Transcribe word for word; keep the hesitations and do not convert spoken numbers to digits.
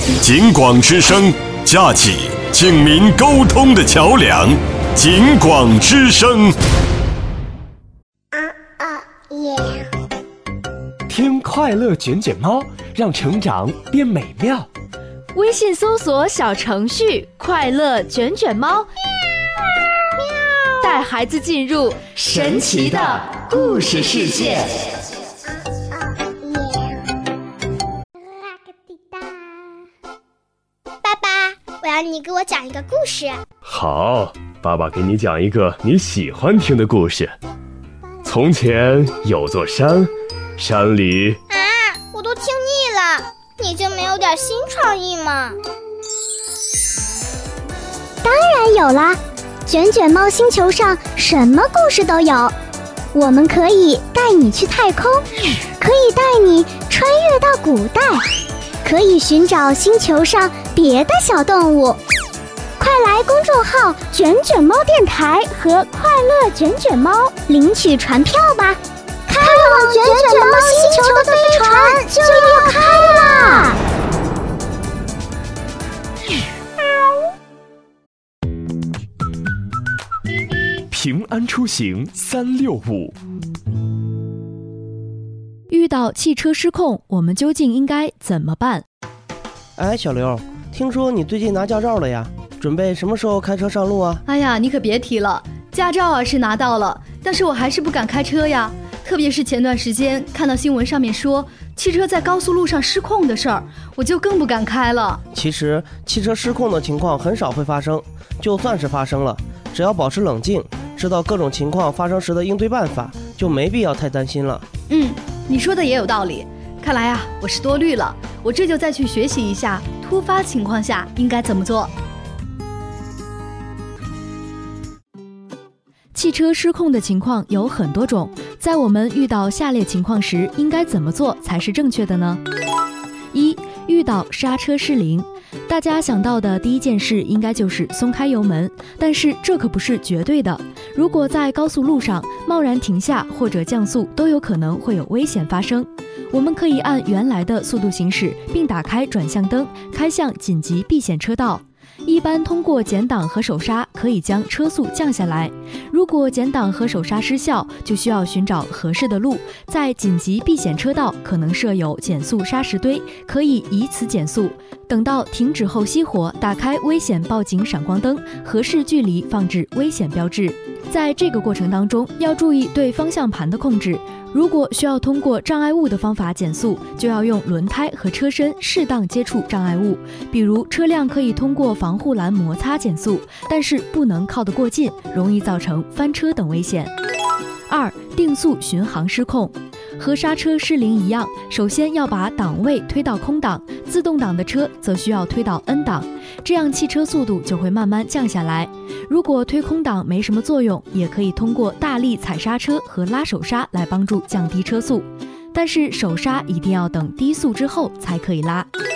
警广之声，架起警民沟通的桥梁。警广之声。 啊啊耶！ 听快乐卷卷猫，让成长变美妙。 微信搜索小程序“快乐卷卷猫”，带孩子进入神奇的故事世界。 爸爸，我要你给我讲一个故事。 好，爸爸给你讲一个你喜欢听的故事。从前有座山，山里…… 啊，我都听腻了，你就没有点新创意吗？ 当然有啦，卷卷猫星球上什么故事都有。我们可以带你去太空，可以带你穿越到古代，可以寻找星球上别的小动物。快来公众号卷卷猫电台和快乐卷卷猫领取船票吧，开往卷卷猫星球的飞船就要开啦！ 平安出行三六五。 遇到汽车失控，我们究竟应该怎么办？ 哎，小刘，听说你最近拿驾照了呀？准备什么时候开车上路啊？ 哎呀，你可别提了，驾照啊是拿到了，但是我还是不敢开车呀。特别是前段时间看到新闻上面说汽车在高速路上失控的事儿，我就更不敢开了。 其实汽车失控的情况很少会发生，就算是发生了，只要保持冷静，知道各种情况发生时的应对办法，就没必要太担心了。 嗯，你说的也有道理。看来啊，我是多虑了，我这就再去学习一下突发情况下应该怎么做。 汽车失控的情况有很多种，在我们遇到下列情况时，应该怎么做才是正确的呢？一、遇到刹车失灵，大家想到的第一件事应该就是松开油门，但是这可不是绝对的。如果在高速路上贸然停下或者降速，都有可能会有危险发生。我们可以按原来的速度行驶，并打开转向灯，开向紧急避险车道。一般通过减档和手刹可以将车速降下来，如果减档和手刹失效，就需要寻找合适的路，在紧急避险车道可能设有减速砂石堆，可以以此减速。等到停止后熄火，打开危险报警闪光灯，合适距离放置危险标志。在这个过程当中，要注意对方向盘的控制。如果需要通过障碍物的方法减速，就要用轮胎和车身适当接触障碍物，比如车辆可以通过防护栏摩擦减速，但是不能靠得过近，容易造成翻车等危险。二、定速巡航失控。和刹车失灵一样，首先要把档位推到空档，自动挡的车则需要推到 N 档，这样汽车速度就会慢慢降下来。如果推空档没什么作用，也可以通过大力踩刹车和拉手刹来帮助降低车速，但是手刹一定要等低速之后才可以拉。